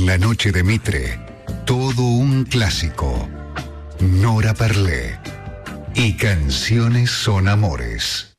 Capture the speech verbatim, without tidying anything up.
La noche de Mitre, todo un clásico. Nora Perlé y Canciones son amores.